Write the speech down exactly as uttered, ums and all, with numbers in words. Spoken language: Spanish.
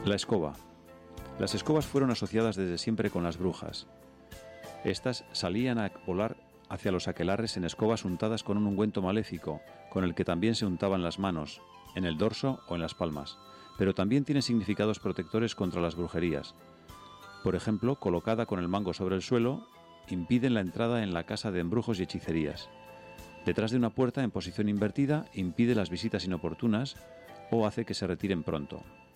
La escoba. Las escobas fueron asociadas desde siempre con las brujas. Estas salían a volar hacia los aquelarres en escobas untadas con un ungüento maléfico, con el que también se untaban las manos, en el dorso o en las palmas, pero también tiene significados protectores contra las brujerías. Por ejemplo, colocada con el mango sobre el suelo, impiden la entrada en la casa de embrujos y hechicerías. Detrás de una puerta en posición invertida, impide las visitas inoportunas o hace que se retiren pronto.